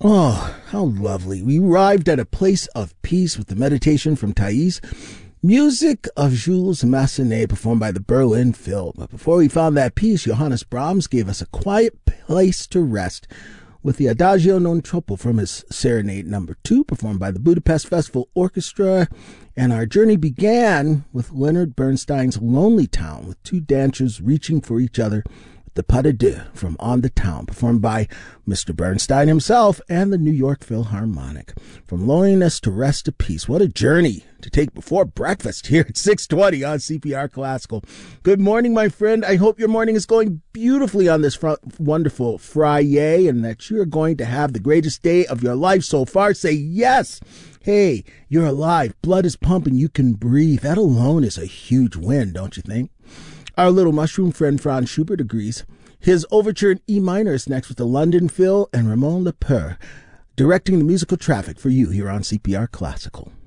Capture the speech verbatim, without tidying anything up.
Oh, how lovely. We arrived at a place of peace with the meditation from Thais. Music of Jules Massenet performed by the Berlin Phil. But before we found that peace, Johannes Brahms gave us a quiet place to rest with the Adagio non troppo from his Serenade number two, performed by the Budapest Festival Orchestra. And our journey began with Leonard Bernstein's Lonely Town, with two dancers reaching for each other, the Pas de Deux from On the Town, performed by Mister Bernstein himself and the New York Philharmonic. From loneliness to rest to peace. What a journey to take before breakfast here at six twenty on C P R Classical. Good morning, my friend. I hope your morning is going beautifully on this fr- wonderful Friday and that you're going to have the greatest day of your life so far. Say yes. Hey, you're alive. Blood is pumping. You can breathe. That alone is a huge win, don't you think? Our little mushroom friend Franz Schubert agrees. His overture in E minor is next with the London Phil and Ramon Lepore, directing the musical traffic for you here on C P R Classical.